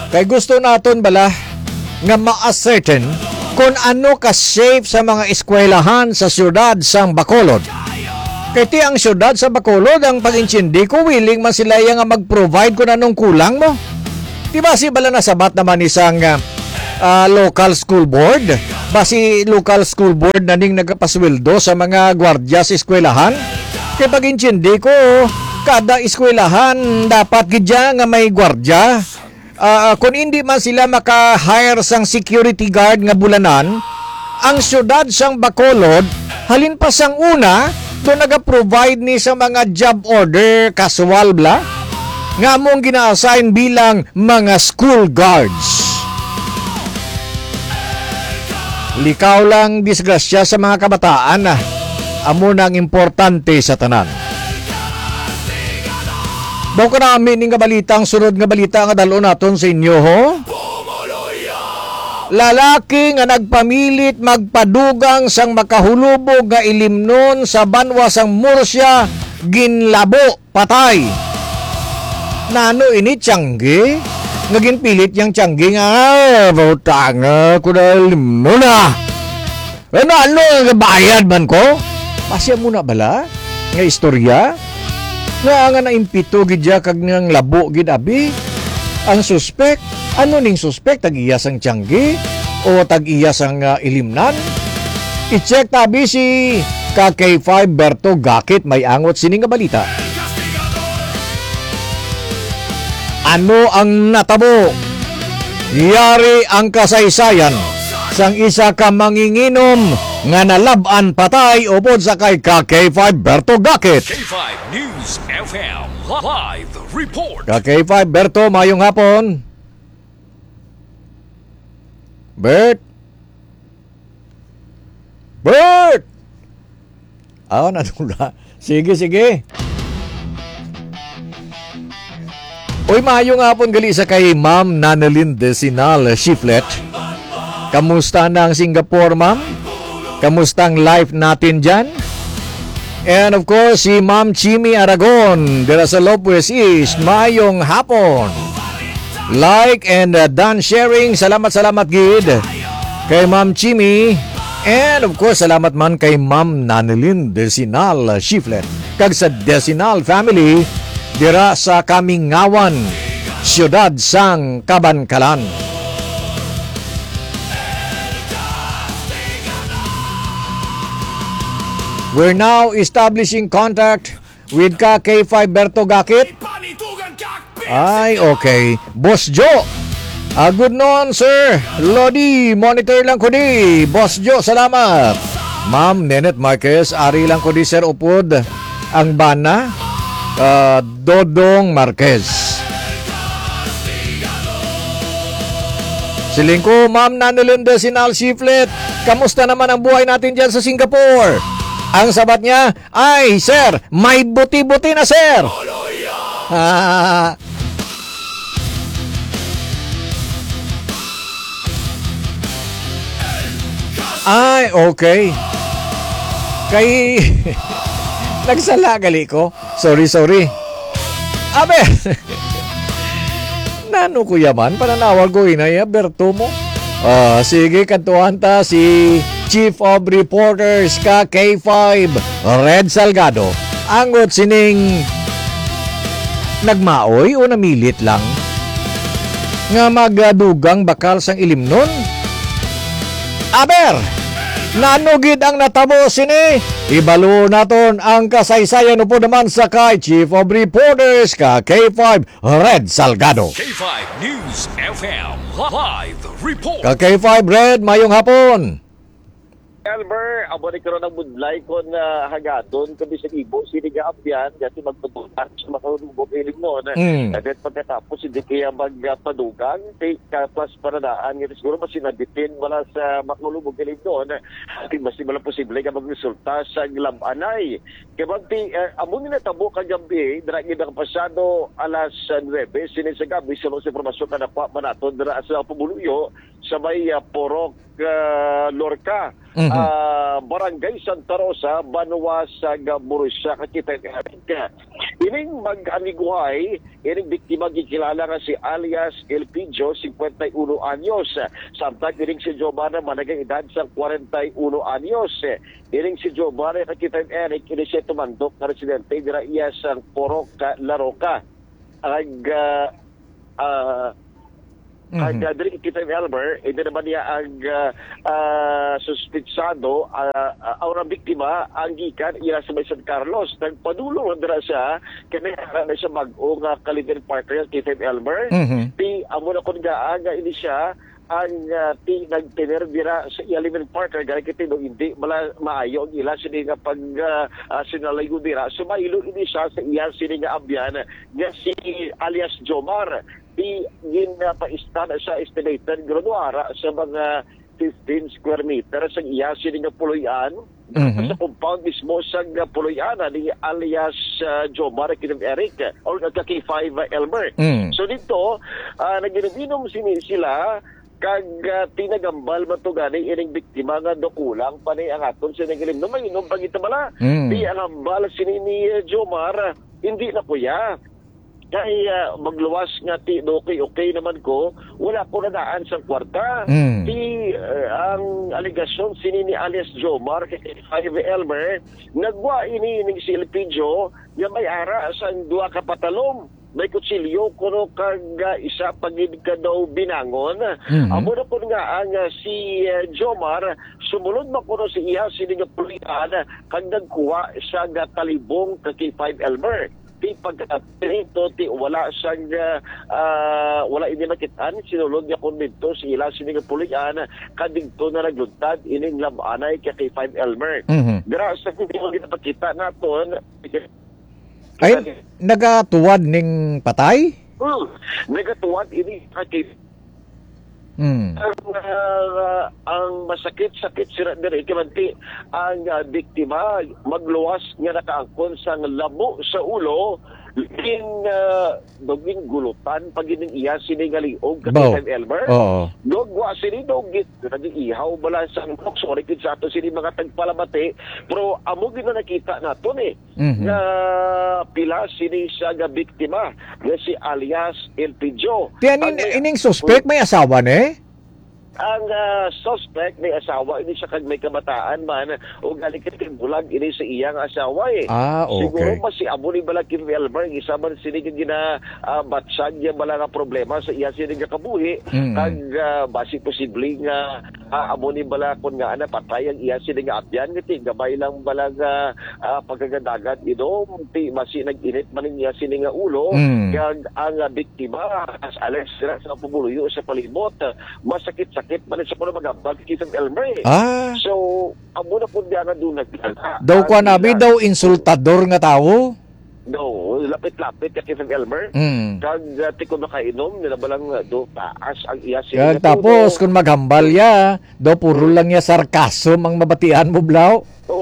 Kay gusto naton bala nga ma-ascertain kung ano ka safe sa mga eskwelahan sa siyudad sang Bacolod. Kaya ti ang siyudad sa Bacolod, ang pag-inchindi ko, willing man sila nga mag-provide kung anong kulang mo. Diba si bala nasabat naman isang local school board? Basi local school board na ning nagpasweldo sa mga gwardya sa eskwelahan? Kaya pag-inchindi ko, kada eskwelahan dapat gidya nga may gwardya. Kung hindi man sila maka-hire sang security guard nga bulanan, ang syudad sang Bacolod, halin pa sang una, doon naga-provide ni sa mga job order casual bla, nga mong gina-assign bilang mga school guards. Likaw lang disgrasya sa mga kabataan amo nang importante sa tanan. Bago ka namin nga balita, ang sunod nga balita nga dalo naton sa inyo, ho? Lalaki nga nagpamilit magpadugang sang makahulubog nga ilimnon sa banwa sang Murcia, ginlabo, patay. Nano ini tiyanggi? Nga ginpilit yang tiyanggi nga, butang ko na ilimnon na. Ano nga bayad man ko? Pasya muna bala? Nga istorya? Nga naimpito gidya kag nang labo gid abi. Ang suspect, ano ning suspect, tag-iya sang tiyanggi o tag-iya sang ilimnan? I-check tabi si KK5 Berto Gakit, may angot sining nga balita. Ano ang natabo? Yari ang kasaysayan sang isa ka manginginom nga nalaban patay upod sa kay KK5 Berto Gakit. K5 News FM Live Report. KK5 Berto, mayong hapon. Bert? Natula. Sige. Uy, mayong hapon gali sa kay Ma'am Nanalyn Desinal Shiflet. Kamusta na ang Singapore, ma'am? Kamusta ang life natin dyan? And of course, si Ma'am Chimi Aragon, dira sa Lopez East, mayong hapon. Like and done sharing. Salamat gid kay Ma'am Chimi. And of course, salamat man kay Ma'am Nanalyn Desinal Shiflet. Kag sa Desinal family, dira sa Kamingawan, siyudad sang Kabankalan. We're now establishing contact with KK5 Berto Gakit. Ay, okay. Boss Joe. Good noon, sir. Lodi, monitor lang ko di. Boss Joe, salamat. Ma'am Nenet Marquez, ari lang ko di, sir, upod. Ang bana, Dodong Marquez. Siling ko, Ma'am Nanalyn Desinal Shiflet, kamusta naman ang buhay natin dyan sa Singapore? Ang sabat niya, ay, sir, may buti-buti na, sir. Ay, okay. Kay nagsala gali ko. Sorry. Abe. Nano ko yaman pananawag ko inaya Berto mo. Sige, kantuhan ta si Chief of Reporters K5 Red Salgado. Angot sining nagmaoy o namilit lang nga magadugang bakal sang ilimnon. Aber, nanugid ang natabo sini. Ibalo naton ang kasaysayan upo naman sa kay Chief of Reporters K5 Red Salgado. K5 News FM Live Report. K5 Red, mayong hapon. Albert, abo ni karon ang budlay kon hagaton kabi sa ibo sini nga abyan dati magpadugan sa makarubog ilig noon. At pagkatapos hindi kaya magpadugan kay plus paradaan nga siguro mas sinabitin wala sa makarubog ilig noon. At mas wala posible nga magresulta sa labanay. Kaya bagti amo ni natabo kagabi dira gid ang pasado alas 9 sini sa gabi sa mga impormasyon na nakuha manaton dira sa Pabuluyo sa may Porok Lorca. Barangay Santa Rosa, Banwa sa Murcia, kakita Ining mag-amiguhay, ining biktima gikilala nga si alias Elpidio, 51 anyos. Samtang ining si Jomar na managang edad sa 41 anyos. Ining si Jomar ay kakitang Eric, ini siya tumandok na residente, dira iya sa Poroca, Laroca. Diri kita Elmer, hindi naman niya ang suspitsado ang biktima ang gikan iya sa San Carlos. Nagpadulong na siya kaya na siya mag-o nga kalibin partner kita Elmer. Ti amo na kun gaanga ini siya ang ti nagtener dira sa iyalimin partner gaya kita no hindi maayo ang ila sini nga pag sinalayo dira sumailo ini siya sa iya sini nga abyan nga si alias Jomar. Ginapaistan sa estimated graduara sa mga 15 square meters sa iya sini nga puloyan sa compound mismo sa puloyan ni alias Jomar Kinam Eric or K5 Elmer. So dito naginom sila kag tinagambal matugani ining biktima nga dokulang panay ang aton sa nagilim no mainom pagita bala di ang ambal sini ni Jomar hindi na kuya kaya magluwas nga ti okay naman ko wala ko nadaan sa kwarta ti ang aligasyon sini ni alias Jomar kay Elmer nagwa ini ning si Elpidio nga may ara sa duha ka patalom may kutsilyo kuno kag isa pagid ka daw binangon amo na kun nga ang si Jomar sumulod man kuno si iya sini nga pulian kag nagkuha sa talibong kay 5 Elmer ti pagkatrito ti wala sang wala ini makitaan sinulod niya kun dito si ila sini nga pulian kadto na nagluntad ining labanay kay 5 Elmer dira sa hindi mo ginapakita naton ay nagatuwad ning patay nagatuwad ini kay ang masakit-sakit sira diri kamanti ang biktima magluwas nga nakaangkon sang labo sa ulo doging gulutan pag ining iya sini nga liog kay Elmer dogwa sini dogit naging ihaw bala sa sorry kid sa ato sini mga tagpalamati pero amo gid na nakita naton nga pila sini siya nga biktima nga si alias Elpidio ining suspect may asawa ne ang suspect may asawa ini siya kag may kabataan man o galing kay bulag ini sa iyang asawa okay. Siguro mas si amo ni bala Kim Elmer isa man sini gina batsag ya bala nga problema sa iya sini nga kabuhi kag basi posible nga amo ni bala kun nga ana patay ang iya sini nga atyan ngiti gabay lang bala nga pagkagadagat idom ti basi nag-init man iya sini nga ulo kag ang biktima as alas sa pumuluyo sa palibot masakit man sa kuno magabag kitang Elmer. So amo na pud nga doon nagdala. Daw ko nabi daw insultador nga tawo. No, lapit-lapit ka kitang Elmer. Kag ti ko makainom nila balang do taas ang iya sila. Tapos kung maghambal ya, daw puro lang ya sarkasm ang mabatian mo blaw.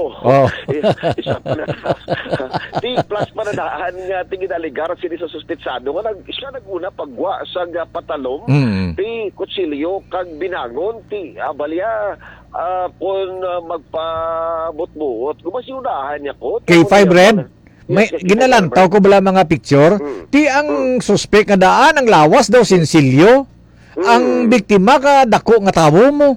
Isa pa na. Ti plus panadaan nga tingin aligar sini sa suspitsado nga siya naguna pagwa sa patalom ti kutsilyo kag binangon ti abalya kung magpabot-buot kumasiunahan niya ko K5 Red may ginalantaw ko bala mga picture ti ang suspect nga daan ang lawas daw sinsilyo ang biktima ka dako nga tawo mo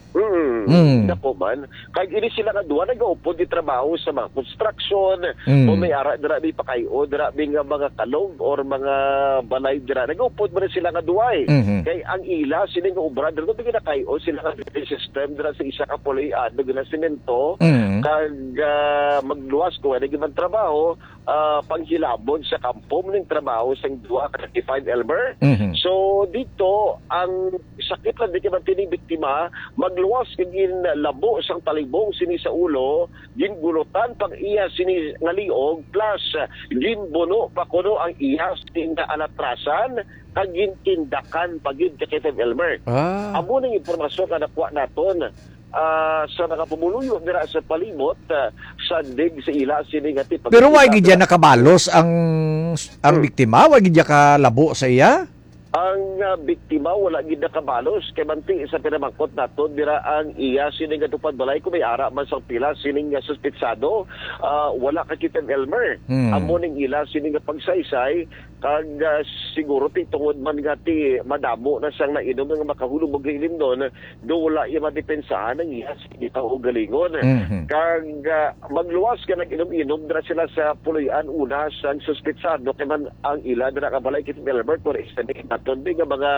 Dako man. Kag ini sila nga duwa nagaupod di trabaho sa mga construction o may ara dira bi pakayo dira bi nga mga kalog or mga balay dira nagaupod man sila nga duway. Kay ang ila sila nga obra dira bi nakayo sila nga system dira sa isa ka puloy-an na semento kag magluwas ko ani man trabaho panghilabon sa kampo ning trabaho sang duwa ka 5 Elmer. So dito ang sakit lang di ka tining biktima magluwas kagin labo sang talibong sini sa ulo gingulutan pag iya sini nga liog plus ginbuno pa kuno ang iya sini nga alatrasan kag gintindakan pagid ka 5 Elmer. Amo ning impormasyon nga nakuha naton sa nakapumuluyo dira sa palibot sa dig sa ila sini nga pero wag gid nakabalos ang biktima wag gid ka labo sa iya Ang biktima wala gid nakabalos kay manti sa pinamangkot naton dira ang iya sining gatupad balay kung may ara man sa pila sining suspetsado wala ka kitang Elmer. Amo ning ila sining pagsaysay kag siguro ti tungod man gati madamo na sang nainom nga makahulog og ilim don do wala iya madepensahan ang iya sining tao galingon. Kag magluwas ka nag-inom-inom dira sila sa puloy-an una sang suspetsado kay man ang ila dira ka balay kitang Elmer for estimate naton nga mga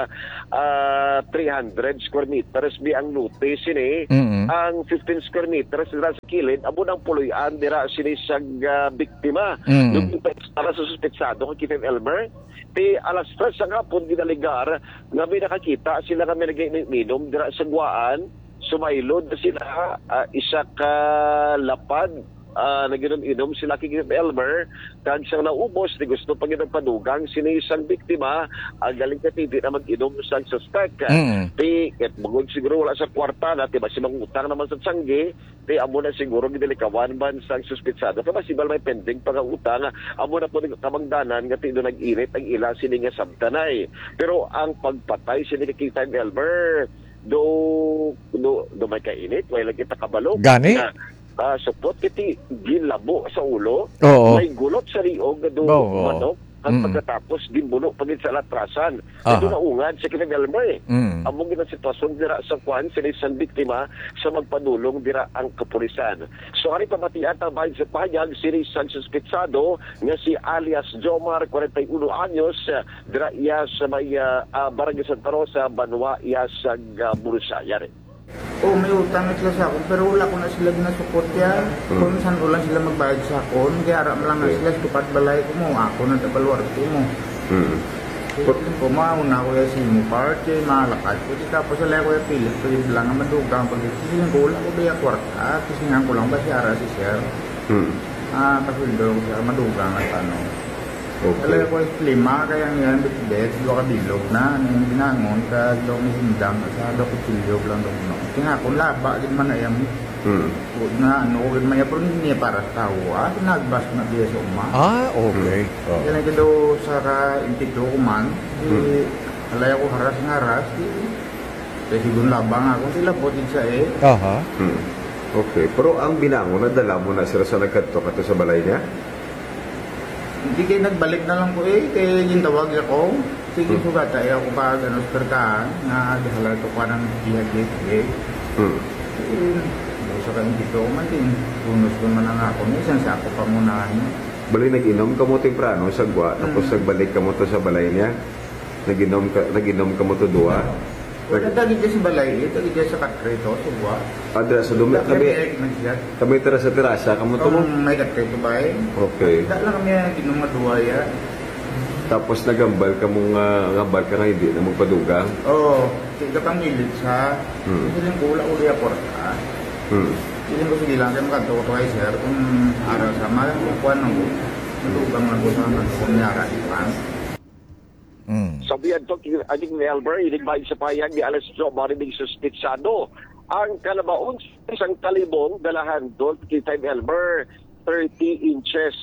300 square meters bi ang lote sini ang 15 square meters dira sa kilid amo nang puloy-an dira sini sa biktima yung para sa suspetsado kay Kitty Elmer ti alas 3 sa hapon ginaligar nga may nakakita sila kami nag-inom dira sa guwaan sumaylod sila isa ka lapad naginom-inom sila kay Elmer kag siyang naubos di gusto pag nagpadugang sini isang biktima ang galing ka titi na mag-inom sa suspect ti ket bugod siguro wala sa kwarta na ti basi mangutang naman sa tiyangge ti amo na siguro gidilikawan ban sa suspetsado kay basi may pending pagutang amo na po kamangdanan nga ti do nag-init ang ila sini nga sabtanay pero ang pagpatay sini kay Elmer do may kainit wala kita kabalo gani support kiti ginlabo sa ulo may gulot sa riog do manok at pagkatapos ginbuno pagit sa latrasan ito na ungad sa Kitty Elmer among gina sitwasyon dira sa kwan sa isang biktima sa magpadulong dira ang kapulisan so ari pamatian ta bahin sa pahayag si isang suspetsado nga si alias Jomar 41 anyos dira iya sa may Barangay Santa Rosa Banwa iya sa Burusaya may utang na sila sa akin, pero wala ko na sila ginasuport yan. Kung saan ko lang sila magbayad sa akin, kaya aram lang na sila, stupad balay ko mo, ako na tabalwarte mo. Kung mauna ko yung simo party, malakad ko, tapos alay ko yung pilit, pwede lang ang madugang, pag sisiling ko, wala ko ba yung kwarta, kisingan ko lang ba si Ara si Sir? Kapildo ko siya, madugang at ano. Alay ko yung klima, kaya ngayon, bitbet, do ka bilog na, yung binangon, ka do may hindang, sa do ko tilyog lang do no. Kaya kung laba, din man ayam, na ano, rin maya, pero hindi niya para tao, nagbas na diya sa uma. Okay. Kaya nga do sa ka-intito ko man, alay ako haras ng haras, kasi doon labang ako, sila po din sa Okay, pero ang binangon, nadala mo na sila sa nagkadto kato sa balay niya? Hindi kayo nagbalik na lang ko kaya yung tawag ako. Sige sugat tayo ako pa ganos perka nga dihalal ko pa ng bihag sa kami dito man din. Unos ko man ang ako. Isang sa ako pa muna. Bali nag-inom ka mo temprano sa gwa, tapos nagbalik ka mo to sa balay niya? Nag-inom ka mo to duwa? Wala tagi dyan sa balay, tagi dyan sa katrito, sa buwa. Adra sa dumi, kami tara sa terasa, kamu to mo? May katrito ba Okay. Dahil lang kami ginumaduwa yan. Tapos nagambal ka mong ngambal ka nga hindi na magpadugang? Tiga pang ilit sa, siling ko wala uli aporta. Siling ko sige lang, kaya makanto ko kay sir, kung araw sa malang kukuhan ng madugang na gusto ng kung niyara ipan. Sabihan to, aning Elmer, inigbahin sa pahayag ni Alas Jo, marinig suspetsado. Ang kalabaon sa isang talibong dalahan doon, kay Time Elmer, 30 inches.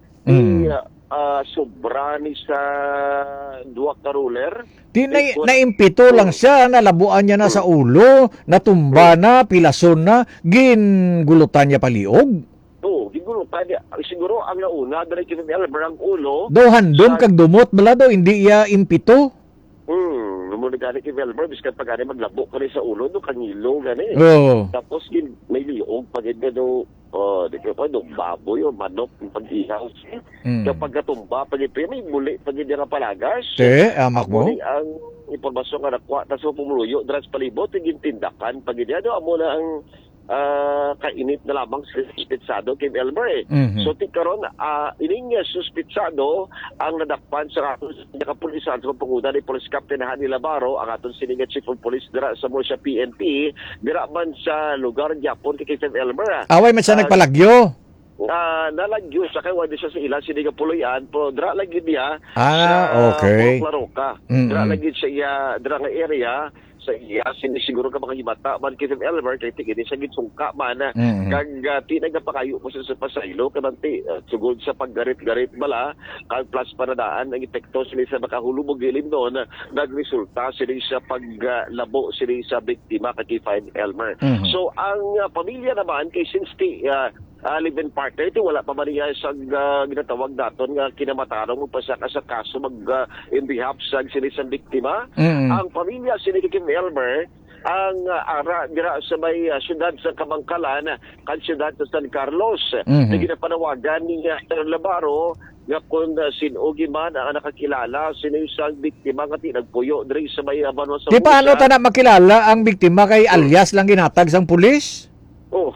Sobra ni sa duwa ka ruler. Naimpito lang siya, nalabuan niya na sa ulo, natumba na, pilason na, gingulutan niya paliog. Gingulutan niya. Siguro ang nauna, dahil kay Time Elmer, ang ulo. Daw handom kag dumot, bala daw, hindi iya impito. Muna gani kay Elmer, biskat pa gani maglabo ka sa ulo, no, kangilo gani. Tapos may liog, pag hindi do, di ko pa, do, baboy o manok, pag-ihaw. Kapag katumba, pag ito, may muli, pag hindi ka palagas. Amak mo? Ang impormasyon nga nakuha, tapos pumuluyo, dras palibot, tiging tindakan, pag hindi, amo na ang kainit na lamang suspetsado kay Elmer So tikaron ining suspetsado ang nadakpan sa kapulisan sa panguna ni Police Captain Hani Labaro ang aton sininga Chief of Police dira sa Murcia PNP dira man sa lugar Japon kay Elmer. Away man siya nagpalagyo. Nalagyo sa kay wadi siya sa ilang siniga puloyan pero dira lagi niya okay. Laroca. Dira lagi siya dira nga area sa iya sinisiguro ka mga himata man kay Elmer kay tigini sa gitsungka man kag tinag na pakayo mo sa pasaylo kananti sugod sa paggarit-garit bala kag plus panadaan ang epekto sila sa makahulubog gilim noon nagresulta sila sa paglabo sila sa biktima kay 5 Elmer. So ang pamilya naman kay since live-in partner, ito wala pa ba niya sa ginatawag naton nga kinamatarong magpasaka sa kaso in behalf sa sinisang biktima. Ang pamilya sini Kim Elmer, ang ara dira sa may syudad sa Kamangkalan, kan syudad sa San Carlos, na ginapanawagan ni Labaro nga kung sinugi man ang nakakilala sinisang biktima nga tinagpuyo diri sa may Banwa sa Di paano ta na makilala ang biktima kay alias lang ginatag sang pulis? Oh.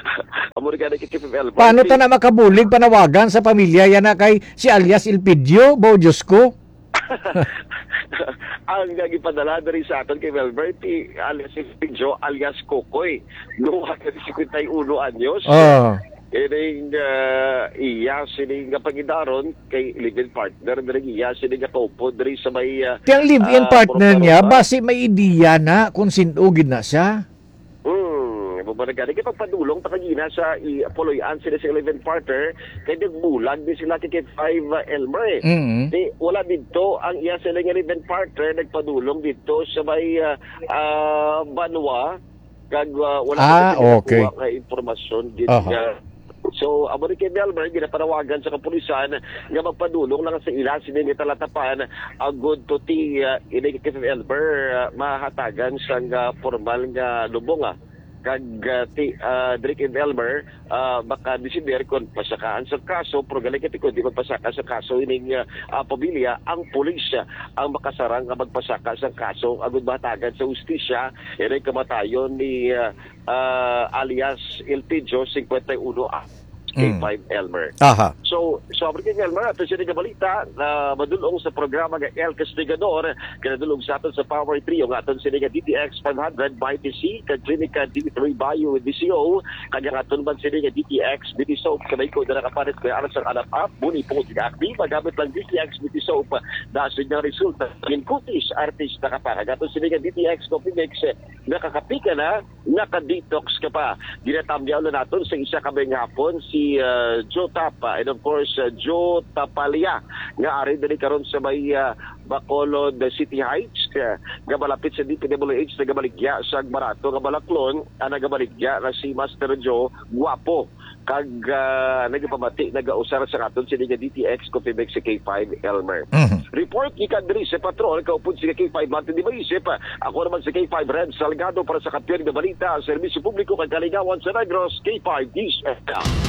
Paano ta na makabulig panawagan sa pamilya yan na kay si alias Ilpidio, bo Diyos ko? Ang nagipadala na rin sa atin kay Melbert, alias Ilpidio, alias Kokoy. Noong 51 anyos. Ining iya sining pangidaron kay live-in partner na iya sining kaupo diri sa may Tiyang live-in partner niya, basi may ideya na kung sinugid na siya. Bumaragani kay pagpadulong takagina sa ipoloyan sila sa 11 partner kay nagbulag din sila kay 5 Elmer. Di wala dito ang iya sila nga 11 partner nagpadulong dito sa may Banwa kag wala okay. Nga impormasyon dito. So, amo ni kay Melmer, ginapanawagan sa kapulisan nga magpadulong lang sa ila sini talatapan ang good to ini kay Melmer mahatagan sa formal nga lubong kag Drake and Elmer baka decider kung pasakaan sa kaso pero galing kiti kung di magpasaka sa kaso ining pamilya ang pulis ang makasarang nga magpasaka sa kaso agud batagan sa ustisya ining kamatayon ni alias Ilpidio 51 kay 5 Elmer. So sobre kay Elmer ato siya balita na madulong sa programa nga El Castigador kinadulong sa aton sa Power Trio nga aton sila DTX 500 by TC kag Clinica D3 Bio with DCO kag aton man sila DTX Beauty Soap kamay ko na nakapares kay aras ang anak up muni po active magamit lang DTX Beauty Soap dasid nga resulta in cookies artist nakapara aton sila DTX Coffee Mix nakakapika na naka-detox ka pa ginatamyaw na naton sa isa kamay hapon si Joe Tapa and of course Joe Tapalia nga ari diri karon sa may Bacolod City Heights nga malapit sa DPWH nagabaligya sa Barato nga Balaklon ang nagabaligya na si Master Joe Guapo kag nagapamati nagausar sa katon si DTX Coffee Mix sa K5 Elmer. Report gikan diri sa patrol kaupod si K5 Martin Di Maisip ako naman sa K5 Red Salgado para sa Kapyon nga balita serbisyo publiko kag kaligawan sa Negros K5 DSFL.